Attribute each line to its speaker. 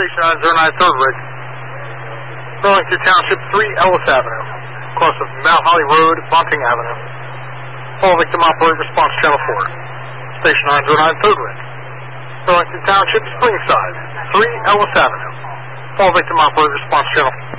Speaker 1: Station 909 Third Rig. Burlington Township 3 Ellis Avenue. Cross of Mount Holly Road, Bunting Avenue. All victim operate response channel 4. Station 909 Third Rig. Burlington Township Springside 3 Ellis Avenue. All victim operate response channel 4.